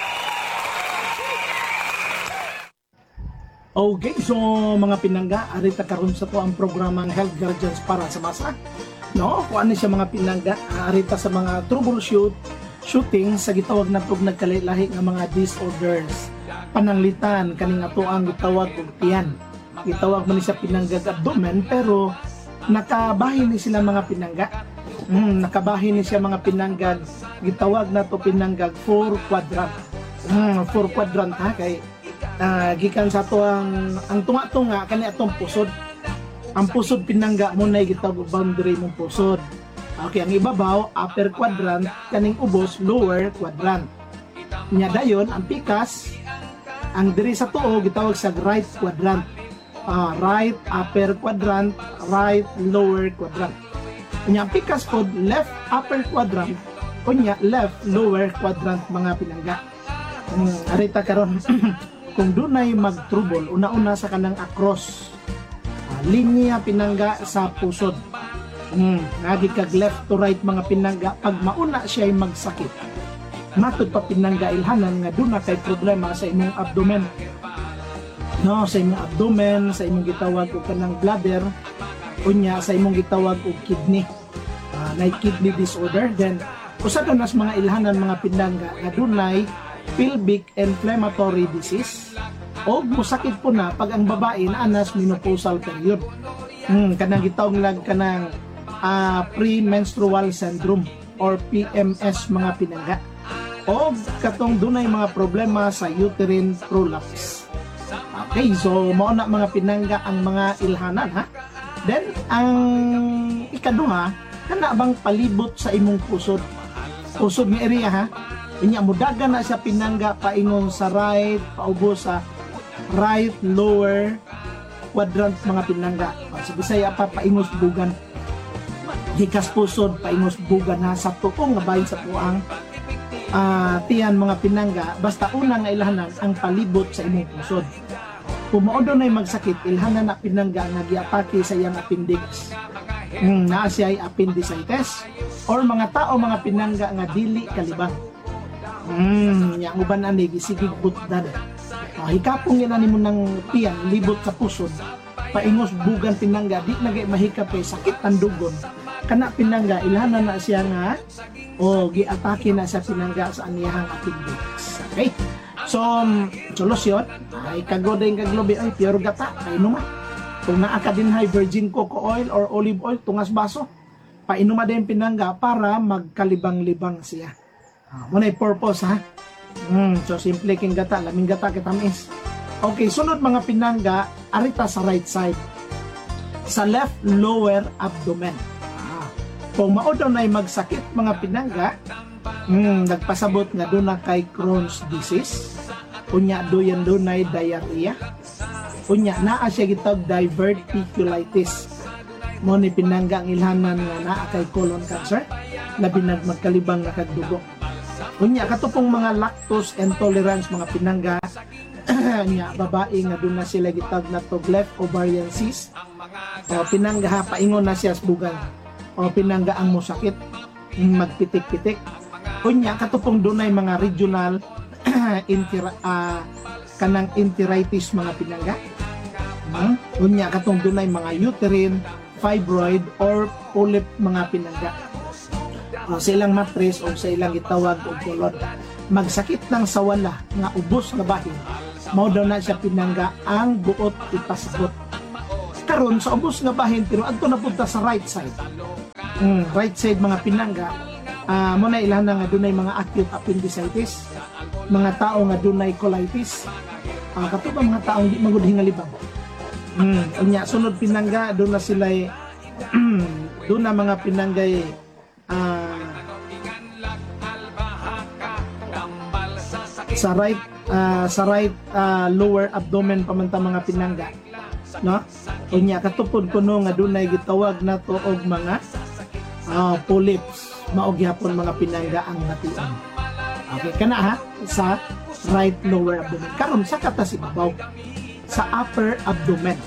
Okay, so mga pinangga, arita karon sa to ang programang Health Guardians para sa masa. No, kung ano siya mga pinangga, arita sa mga troubleshoot shooting sa gitawag na tug nagkalahi nga mga disorders. Pananglitan kaning ato ang gitawag og tiyan. Gitawag man ni siya pinanggag abdomen pero nakabahin ni sila mga pinangga. Mm, nakabahin ni siya mga pinanggag. Gitawag na to pinanggag four quadrant. Mm, four quadrant ha kay uh, gikan sa to ang ang tunga-tunga kani atong pusod. Ang pusod pinangga mo na gitawag boundary mong pusod. Okay, ang ibabaw upper quadrant, kaning ubos lower quadrant. Nya dayon ang pikas ang diri sa tuo gitawag sa right quadrant. Uh, right upper quadrant, right lower quadrant. Nya ang pikas pod left upper quadrant, kunya left lower quadrant mga pinangga. Um, arita karon kung dunay mag-trouble una-una sa kanang across uh, linya pinangga sa pusod. Mm, nagi kag left to right mga pinangga pag mauna siya ay magsakit. Matod pa pinangga ilhanan nga duna kay problema sa imong abdomen. No, sa imong abdomen, sa imong gitawag og kanang bladder, unya sa imong gitawag og kidney. Uh, na kidney disorder, then usa ka nas mga ilhanan mga pinangga nga dunay pelvic inflammatory disease o musakit po na pag ang babae na anas menopausal period. Hmm, kanang gitawag lang kanang uh, premenstrual syndrome or P M S mga pinangga. O katong dunay mga problema sa uterine prolapse. Okay, so mao na mga pinangga ang mga ilhanan ha. Then ang ikaduha, kana bang palibot sa imong pusod? Pusod nga area ha. Inya mudagan na siya pinangga paingon sa right, paubo sa right lower quadrant mga pinangga. Sa Bisaya pa paingos bugan. Gikas pusod paingos bugan ha sa tuong nga bahin sa tuang uh, tiyan mga pinangga. Basta una nga ilhanan ang palibot sa imong pusod. Kung maodo na'y magsakit, ilhanan na pinangga nga giatake sa iyang appendix. Hmm, naa siya ay appendicitis or mga tao mga pinangga nga dili kalibang. Hmm, yang uban ani gisigig butdan. Ah, hikapong yan ani mo ng tiyan libot sa pusod. Paingos bugan pinangga di nagay mahikap kay sakit ang dugon. Kana pinangga ilhanan na siya nga o giatake na sa pinangga sa aniyahang appendix. Okay? So, um, solusyon, ay kagoday kag lobi ay pure gata, kay numa. Kung naa ka din high virgin coco oil or olive oil, tungas baso, painom din pinangga para magkalibang-libang siya. Ah, muna yung purpose ha. Mm, so simple king gata, laming gata kitamis. Okay, sunod mga pinangga, arita sa right side. Sa left lower abdomen. Ah, kung mao daw na magsakit mga pinangga, mm, nagpasabot nga doon na kay Crohn's disease, unya doyan doon na diarrhea, unya naa siya gitawag diverticulitis. Mo ni pinangga ang ilhanan nga naa kay colon cancer, labi nag magkalibang na kagdugo. Unya katupong mga lactose intolerance mga pinangga, nya babae nga doon na sila gitawag na to left ovarian cyst. O pinangga ha, paingon na siya sa bugal. O pinangga ang musakit, magpitik-pitik. Unya katupong doon ay mga regional intira, uh, kanang enteritis mga pinangga. Hmm? Unya katong doon ay mga uterine, fibroid, or polyp mga pinangga. O sa ilang matris o sa ilang gitawag o kolon. Magsakit ng sawala nga ubos nga bahin, mao daw na siya pinangga ang buot ipasabot. Karon sa ubos nga bahin pero adto na punta sa right side. Mm, right side mga pinangga, uh, mo na ilan nga dunay mga acute appendicitis, mga tao nga dunay colitis, uh, katubang mga taong di magud hingalibang. Mm, unya sunod pinangga doon na sila doon na mga pinanggay uh, sa right uh, sa right uh, lower abdomen pamanta mga pinangga, no? Unya katupod kuno nga dunay gitawag nato og mga uh, polyps, mao gyapon mga pinangga ang nation. Okay kana ha, sa right lower abdomen. Karon sa kata si babaw sa upper abdomen,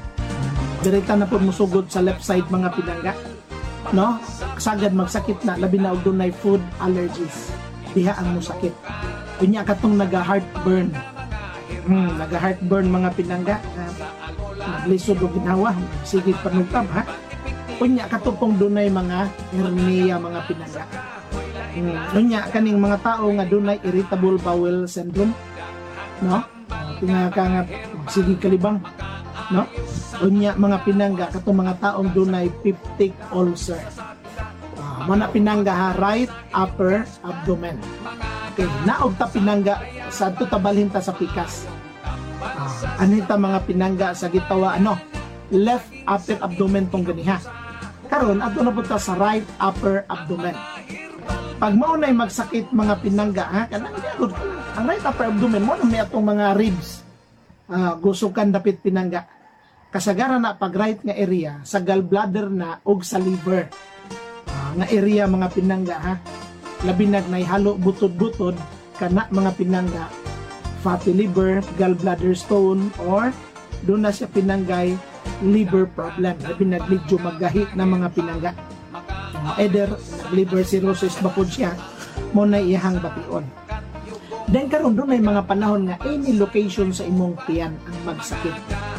direta na po musugod sa left side mga pinangga, no? Sagad magsakit na labi na og dunay food allergies, diha ang musakit. Unya katong naga-heartburn. Hmm, naga-heartburn mga pinangga. Uh, naglisod o ginawa. Sige panugkam ha. Unya katupong dunay mga hernia mga pinangga. Hmm, unya kaning mga tao nga dunay irritable bowel syndrome. No? Pinaka nga sige kalibang. No? Unya mga pinangga katong mga taong dunay peptic ulcer. Uh, mana pinangga ha, right upper abdomen. Okay, naog ta pinangga sa ato tabalhin ta sa pikas. Uh, anita mga pinangga sa gitawa ano, left upper abdomen tong ganiha. Karon adto na punta sa right upper abdomen. Pag mao nay magsakit mga pinangga ha, kanang good ang right upper abdomen mo na may atong mga ribs. Uh, gusukan dapit pinangga. Kasagaran na pag right nga area sa gallbladder na ug sa liver. Uh, nga area mga pinangga ha. Labi nag halo butod-butod kana mga pinangga, fatty liver, gallbladder stone, or doon na siya pinanggay liver problem. Labi nag medyo maggahi na mga pinangga. Uh, either liver cirrhosis ba po siya, mo na iyahang bation. Then karon doon ay mga panahon nga any location sa imong tiyan ang magsakit.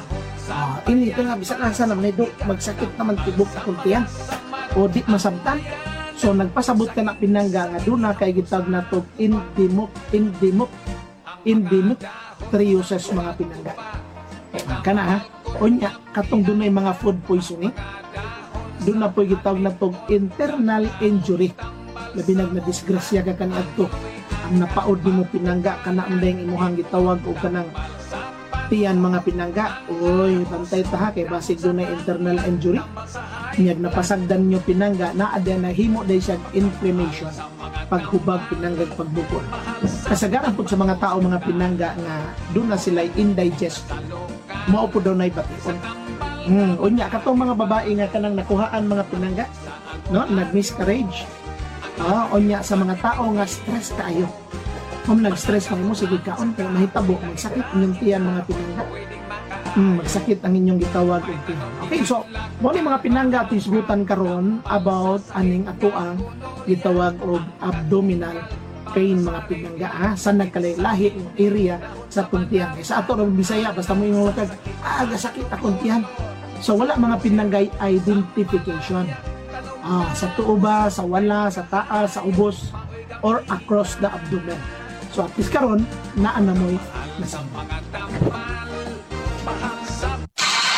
Uh, ini ito nga bisan asa naman ito magsakit naman tibok akong tiyan o di masabtan. So nagpasabot ka na pinangga nga doon na kay gitag na to endemic endemic endemic triosis mga pinangga. Kana ha, unya katong doon ay mga food poisoning. Doon na po gitag na to internal injury. Labi nag na disgrasya ka kan adto. Ang napaod mo pinangga kana andeng imuhang gitawag o kanang tiyan mga pinangga. Oy, bantay ta ha kay basig doon ay internal injury. Nyag napasagdan nyo pinangga na ada na himo day siya inflammation paghubag pinangga pagbukol. Kasagaran po sa mga tao mga pinangga nga doon na sila indigest. Mao po daw na ibation. Hmm, unya katong mga babae nga kanang nakuhaan mga pinangga, no, nag-miscarriage. Ah, unya sa mga tao nga stress kaayo. Kung nag-stress ka mo sige kaon kay mahitabo magsakit inyong tiyan mga pinangga. Hmm, magsakit ang inyong gitawag og tiyan. Okay, so mo ni mga pinangga ato isgutan karon about aning ato ang gitawag og abdominal pain mga pinangga ha, sa nagkalahi ng area sa tuntian. Sa ato ra Bisaya basta mo ingon kag ah gasakit akong tiyan. So wala mga pinanggay identification. Ah, sa tuo ba, sa wala, sa taas, sa ubos, or across the abdomen. So at least karon naa na mo'y nasama. At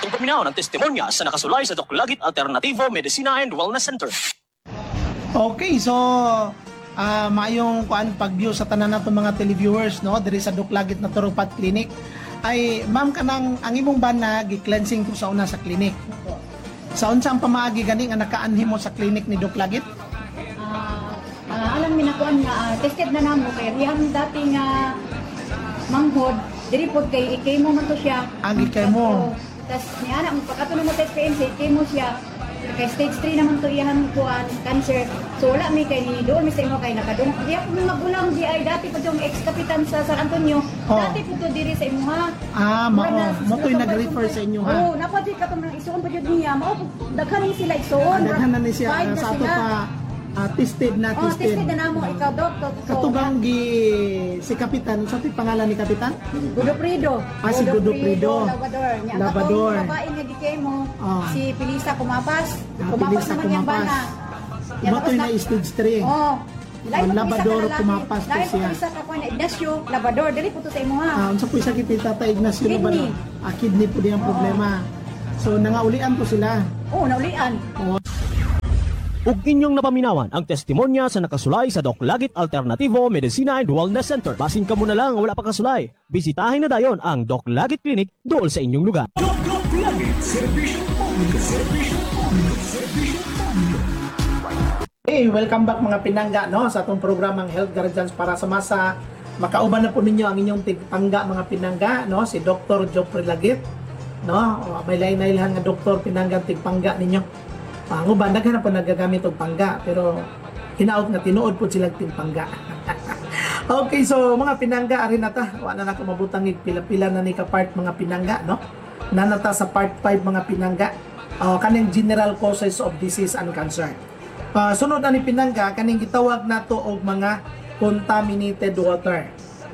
atong paminaw ng testimonya sa nakasulay sa Doklagit Alternativo Medicina and Wellness Center. Okay, so ah maayong kuan pag-view sa tanan nato mga televiewers no diri sa Duklagit Naturopath Clinic ay ma'am kanang ang imong bana gi-cleansing ko sa una sa clinic. Sa unsa ang pamaagi gani nga nakaanhi mo sa clinic ni Duklagit? Ah, ah, alam mi na kuan nga ah, tested na namo kay iyang dating nga manghod diri pod kay i-chemo man to siya. Ah, gi-chemo. Tas ni ana mo pagkato mo test P M C chemo siya. Kay stage three naman to iyang kuan cancer. So wala mi kay ni doon mi sa imo kay nakadung. Di ako magulang di ay dati pa yung ex-kapitan sa San Antonio. Oh. Dati po to diri sa imo ha. Ah, mao. Mo ko'y nag-refer sa inyo ha. Oo, napadi ka pa nang isuon pa jud niya. Mao daghan ni sila isuon. Ah, daghan na ni siya Five sa ato sila. pa ah, tested na Oh, tested. tested na namo ikaw doktor. So, Katugang gi si kapitan, sa pangalan ni kapitan? Godofredo. Ah, si Godofredo. Labador. Nya Labador. katong babae nga gikemo. Ah. Si Pilisa Kumapas. Ah, Kumapas Pilisa naman yang Kumapas. bana. Nya Motoy tapos na stage three. Oh. Ah, Labador, Kumapas to Dahil siya. po isa ka po na Ignacio, Labador. Dali po to sa imo ha. Ah, unsa po sakit ni Tata Ignacio Kidney. Labador? Ah, kidney po diyang problema. So nangaulian po sila. Oo, naulian. Ug inyong napaminawan ang testimonya sa nakasulay sa Doklagit Alternativo Medicina and Wellness Center. Basin ka muna lang wala pa kasulay. Bisitahin na dayon ang Doklagit Clinic dool sa inyong lugar. Hey, welcome back mga pinangga no sa atong programang Health Guardians para sa masa. Makauban na po ninyo ang inyong tigpangga mga pinangga no si Doctor Joffrey Lagit no. O, may lain-lain nga doktor pinangga tigpangga ninyo. Ang uban daghan na po nagagamit og pangga pero hinaot nga tinuod po sila tigpangga. Okay, so mga pinangga ari na ta. Wa na nako mabutang pila-pila na ni ka part mga pinangga no. Nanata sa part five mga pinangga. Uh, kaning general causes of disease and cancer. Uh, sunod ani pinangga kaning gitawag nato og mga contaminated water.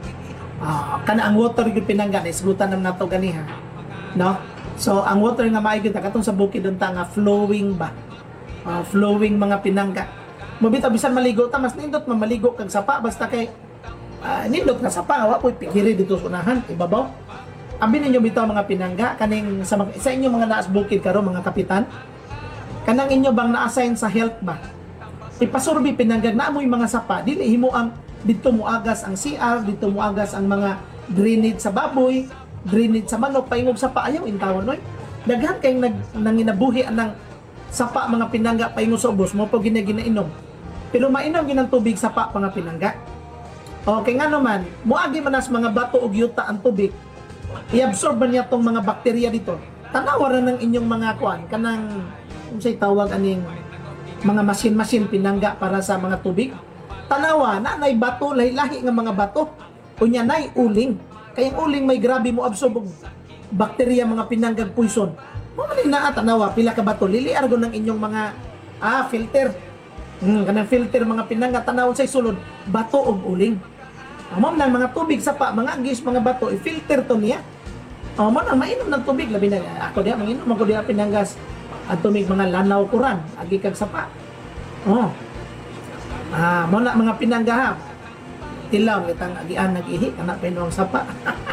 Ah, uh, kana ang water gyud pinangga na isgutan nam nato ganiha. No? So ang water nga maay gyud katong sa bukid unta nga flowing ba. Uh, flowing mga pinangga. Mabita bisan maligo ta mas nindot man maligo kag sapa basta kay uh, nindot nga sapa wa poy pikiri dito sa unahan ibabaw. Abi ninyo bitaw mga pinangga kaning sa, mga, sa inyo mga naas bukid karon mga kapitan. Kanang inyo bang na-assign sa health ba? Ipasurvey pinanggag na amoy mga sapa, dili himo ang dito muagas ang C R, dito muagas ang mga drainage sa baboy, drainage sa manok, paingog sapa ayaw intawon noy. Daghan kay nag nanginabuhi anang sapa mga pinangga paingog sa ubos mo po ginaginainom. Pero mainom ginang tubig sapa mga pinangga. Okay nga naman, muagi man as mga bato ug yuta ang tubig. I-absorb man niya tong mga bakterya dito. Tanawa ra ng inyong mga kuan kanang unsay tawag aning mga masin-masin pinangga para sa mga tubig. Tanawa na nay bato lahi-lahi nga mga bato. Unya nay uling. Kay ang uling may grabe mo absorb og bakterya mga pinanggag poison. Mo man na tanawa pila ka bato lili argo ng inyong mga ah filter. Hmm, kanang filter mga pinangga tanawon say sulod bato og uling. Amo lang mga tubig sapa mga agis mga bato i-filter to niya. Amo na mainom ng tubig labi na ako diha manginom ako diha pinanggas. At tumig mga lanaw kuran agi kag sapa. Oh. Ah, mo na mga pinanggaha. Tilaw kitang agian nag-ihi kana pinong sapa.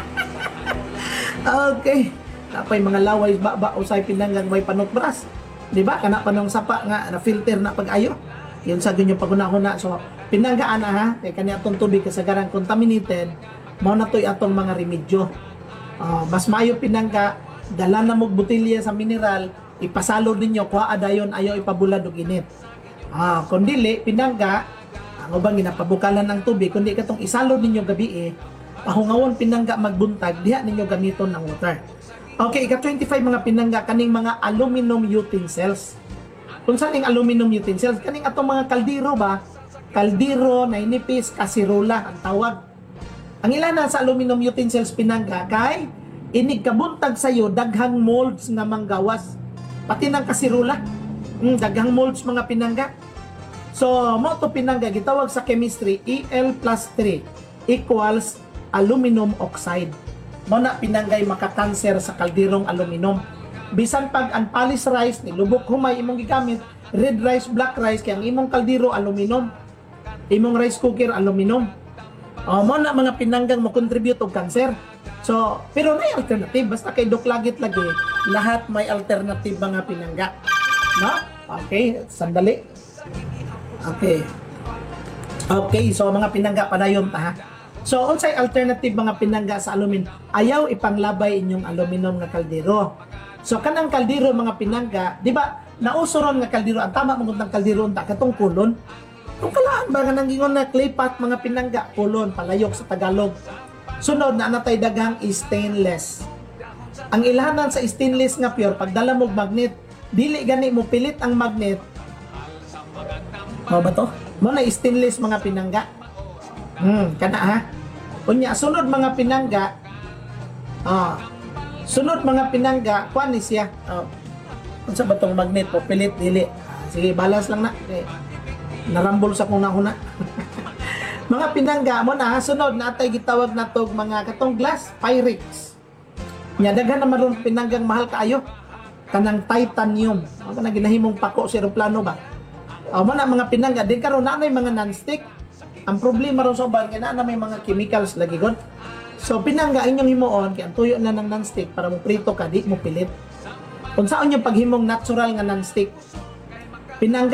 Okay. Napay mga laway ba usay pinanggang may panutbras. Di ba? Kana panong sapa nga na filter na pag-ayo. Yun sa ganyo paguna-una. So pinanggaan na ha. Kay kani atong tubig kasagaran contaminated. Mao na toy atong mga remedyo. Uh, mas maayo pinangga dala na mo botelya sa mineral ipasalo ninyo kuha adayon ayaw ipabulad og init. Ah, kun dili pinangga ang ubang ginapabukalan ng tubig kundi katong isalo ninyo gabi eh pahungawon pinangga magbuntag diha ninyo gamiton ng water. Okay, ika twenty-five mga pinangga kaning mga aluminum utensils. Kung saan ning aluminum utensils kaning atong mga kaldero ba? Kaldero, nainipis, kasirola ang tawag. Ang ilana sa aluminum utensils pinangga kay inig kabuntag sayo daghang molds nga manggawas. Pati ng kasirula, mm, daghang molds mga pinangga. So, mo to pinangga gitawag sa chemistry E L plus three equals aluminum oxide. Mo na pinanggay makakanser sa kaldirong aluminum. Bisan pag unpolished rice ni lubok humay imong gigamit, red rice, black rice kay ang imong kaldiro aluminum. Imong rice cooker aluminum. O mo na mga pinanggang mo contribute og cancer. So, pero may alternative basta kay Doc Lagit lagi, lahat may alternative mga pinangga. No? Okay, sandali. Okay. Okay, so mga pinangga padayon ta ha. So, unsay alternative mga pinangga sa aluminum? Ayaw ipanglabay inyong aluminum nga kaldero. So, kanang kaldero mga pinangga, di ba, nausuron nga kaldero, ang tama mga ng kaldero, ta katong kulon. Kung kalaan ba nga nangingon na clay pot mga pinangga, kulon, palayok sa Tagalog. Sunod na natay dagang stainless. Ang ilhanan sa stainless nga pure, pagdala mo magnet, dili gani mo pilit ang magnet. Mao ba to? Mo na stainless mga pinangga. Hmm, kana ha. Unya sunod mga pinangga. Ah. Sunod mga pinangga, kuan ni siya. Oh. Unsa ba tong magnet po pilit dili? Ah, sige, balance lang na. Okay. Narambol sa kuna huna. Mga pinangga mo na sunod natay gitawag natog mga katong glass pyrex. Nya daghan na maron pinanggang mahal kaayo. Kanang titanium. Ang kanang ginahimong pako sa eroplano ba? O mo na mga pinangga din karon na mga non-stick. Ang problema ron sa uban kay na may mga chemicals lagi god. So pinangga inyong himuon kay ang tuyo na ng non-stick para mo prito ka di mo pilit. Kung saan yung paghimong natural nga non-stick. Pinangga